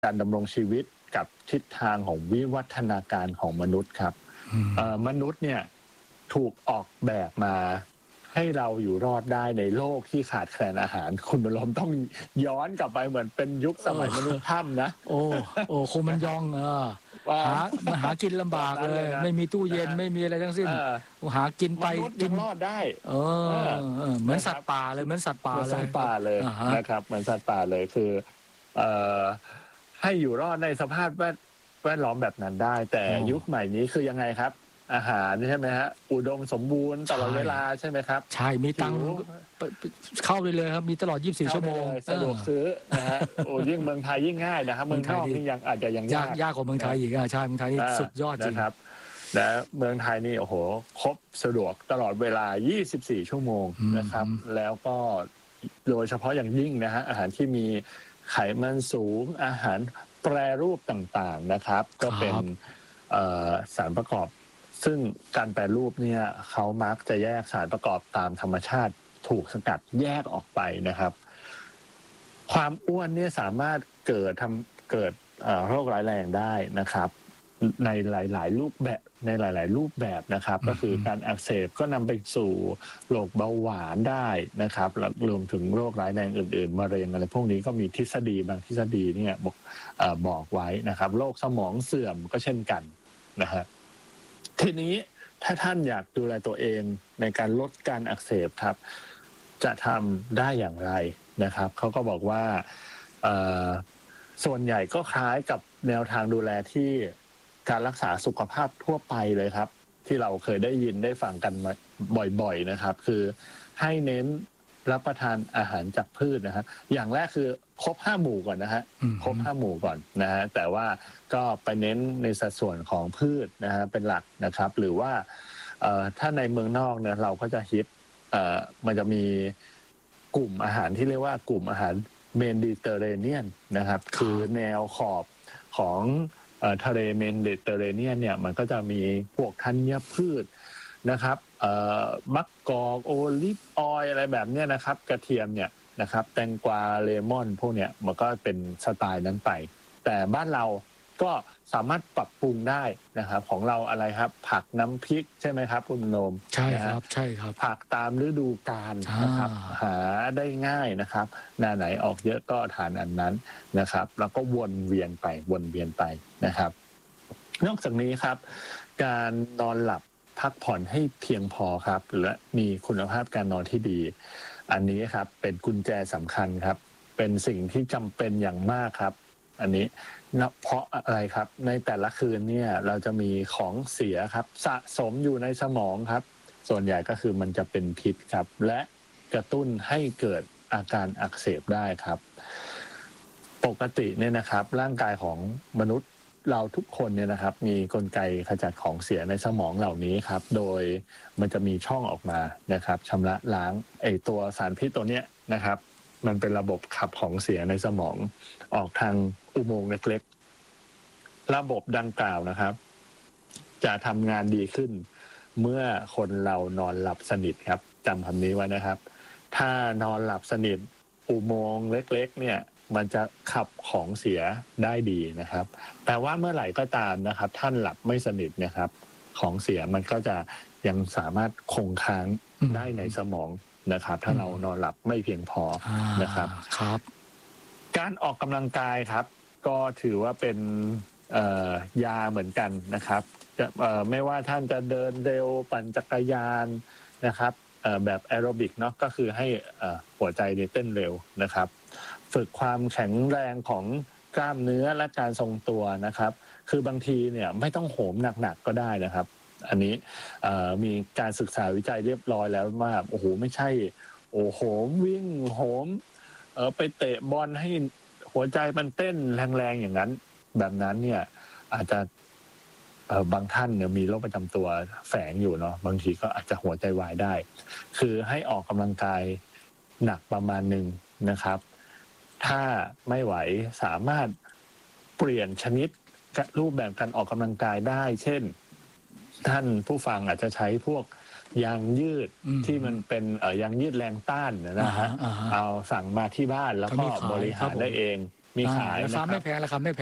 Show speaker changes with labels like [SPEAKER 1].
[SPEAKER 1] การดำรงชีวิตกับทิศทางของวิวัฒนาการของมนุษย์ครับมนุษย์เนี่ยถูกออกแบบมาให้เราอยู่รอดได้ในโลกที่ขาดแคลนอาหารคุณบรมต้องย้อนกลับไปเหมือนเป็นยุคสมัยมนุษย์ถ้ำนะ
[SPEAKER 2] โอ้คงมันยองหากินลำบากเลยไม่มีตู้เย็นไม่มีอะไรทั้งสิ้นหากินไป
[SPEAKER 1] กินรอดได้
[SPEAKER 2] เหมือนสัตว์ป่าเลยเหมือนสัตว์ป่า
[SPEAKER 1] เลยนะครับเหมือนสัตว์ป่าเลยคือให้อยู่รอดในสภาพแวดล้อมแบบนั้นได้แต่ยุคใหม่นี้คือยังไงครับอาหารใช่ไหมฮะอุดมสมบูรณ์ตลอดเวลาใช่ไหมครับ
[SPEAKER 2] ใช่มีตังค์เข้าเลยครับมีตลอด24ชั่วโมง
[SPEAKER 1] สะดวกซื้อนะฮะโอ้ยิ่งเมืองไทยยิ่งง่ายนะครับเมืองนอกนี่ยังอาจจะยัง
[SPEAKER 2] ยากกว่าเมืองไทยอีกใช่เมืองไทยนี่สุดยอดจริง
[SPEAKER 1] นะครับและเมืองไทยนี่โอ้โหครบสะดวกตลอดเวลา24ชั่วโมงนะครับแล้วก็โดยเฉพาะอย่างยิ่งนะฮะอาหารที่มีไขมันสูงอาหารแปรรูปต่างๆนะครับก็เป็นสารประกอบซึ่งการแปรรูปเนี่ยเขามักจะแยกสารประกอบตามธรรมชาติถูกสกัดแยกออกไปนะครับความอ้วนเนี่ยสามารถเกิดโรคร้ายแรงได้นะครับในหลายๆรูปแบบนะครับก็คือการอักเสบก็นำไปสู่โรคเบาหวานได้นะครับแล้วรวมถึงโรคร้ายแรงอื่นๆมะเร็งอะไรพวกนี้ก็มีทฤษฎีบางทฤษฎีเนี่ยบอกไว้นะครับโรคสมองเสื่อมก็เช่นกันนะฮะทีนี้ถ้าท่านอยากดูแลตัวเองในการลดการอักเสบครับจะทำได้อย่างไรนะครับเขาก็บอกว่าส่วนใหญ่ก็คล้ายกับแนวทางดูแลที่การรักษาสุขภาพทั่วไปเลยครับที่เราเคยได้ยินได้ฟังกันมาบ่อยๆนะครับคือให้เน้นรับประทานอาหารจากพืชนะฮะอย่างแรกคือครบ5หมู่ก่อนนะฮะครบ5หมู่ก่อนนะฮะแต่ว่าก็ไปเน้นในสัดส่วนของพืชนะฮะเป็นหลักนะครับหรือว่าถ้าในเมืองนอกเนี่ยเราก็จะฮิตมันจะมีกลุ่มอาหารที่เรียกว่ากลุ่มอาหารเมดิเตอร์เรเนียนนะครับคือแนวขอบของทะเลเมดิเตอร์เรเนียนเนี่ยมันก็จะมีพวกธัญพืชนะครับมะกอกโอลิฟออยล์อะไรแบบเนี้ยนะครับกระเทียมเนี่ยนะครับแตงกวาเลมอนพวกเนี้ยมันก็เป็นสไตล์นั้นไปแต่บ้านเราก็สามารถปรับปรุงได้นะครับของเราอะไรครับผักน้ำพริกใช่ไหมครับคุณโนม
[SPEAKER 2] ใช่ครับ
[SPEAKER 1] ผักตามฤดูกาลนะครับหาได้ง่ายนะครับหน้าไหนออกเยอะก็ทานอันนั้นนะครับแล้วก็วนเวียนไปนะครับนอกจากนี้ครับการนอนหลับพักผ่อนให้เพียงพอครับและมีคุณภาพการนอนที่ดีอันนี้ครับเป็นกุญแจสำคัญครับเป็นสิ่งที่จำเป็นอย่างมากครับอันนี้เพราะอะไรครับในแต่ละคืนเนี่ยเราจะมีของเสียครับสะสมอยู่ในสมองครับส่วนใหญ่ก็คือมันจะเป็นพิษครับและกระตุ้นให้เกิดอาการอักเสบได้ครับปกติเนี่ยนะครับร่างกายของมนุษย์เราทุกคนเนี่ยนะครับมีกลไกขจัดของเสียในสมองเหล่านี้ครับโดยมันจะมีช่องออกมานะครับชำระล้างตัวสารพิษตัวเนี้ยนะครับมันเป็นระบบขับของเสียในสมองออกทางอุโมงค์เล็กๆระบบดังกล่าวนะครับจะทำงานดีขึ้นเมื่อคนเรานอนหลับสนิทครับจำคำนี้ไว้นะครับถ้านอนหลับสนิทอุโมงค์เล็กๆเนี่ยมันจะขับของเสียได้ดีนะครับแต่ว่าเมื่อไหร่ก็ตามนะครับท่านหลับไม่สนิทนะครับของเสียมันก็จะยังสามารถคงค้างได้ในสมองนะครับถ้าเรานอนหลับไม่เพียงพอนะครับการออกกำลังกายครับก็ถือว่าเป็นยาเหมือนกันนะครับไม่ว่าท่านจะเดินเร็วปั่นจักรยานนะครับแบบแอโรบิกเนาะก็คือให้หัวใจเต้นเร็วนะครับฝึกความแข็งแรงของกล้ามเนื้อและการทรงตัวนะครับคือบางทีเนี่ยไม่ต้องโหมหนักๆก็ได้นะครับอันนี้มีการศึกษาวิจัยเรียบร้อยแล้วว่าโอ้โหไม่ใช่โอ้โหวิ่งโหมไปเตะบอลให้หัวใจมันเต้นแรงๆอย่างนั้นแบบนั้นเนี่ยอาจจะบางท่านเนี่ยมีโรคประจำตัวแฝงอยู่เนาะบางทีก็อาจจะหัวใจวายได้คือให้ออกกำลังกายหนักประมาณนึงนะครับถ้าไม่ไหวสามารถเปลี่ยนชนิดรูปแบบการออกกำลังกายได้เช่นท่านผู้ฟังอาจจะใช้พวกยางยืดที่มันเป็นยางยืดแรงต้านนะฮะเอาสั่งมาที่บ้านแล้วก็บริหารได้เองมีขาย
[SPEAKER 2] รา
[SPEAKER 1] นะ
[SPEAKER 2] คา
[SPEAKER 1] ค
[SPEAKER 2] ไม่
[SPEAKER 1] รับ
[SPEAKER 2] แพงราคาไม่แพง